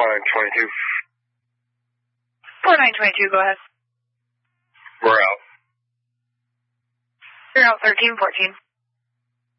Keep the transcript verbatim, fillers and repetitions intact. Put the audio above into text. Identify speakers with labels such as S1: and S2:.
S1: four nine twenty-two.
S2: four nine twenty-two, go ahead.
S1: We're out.
S2: You're out thirteen fourteen.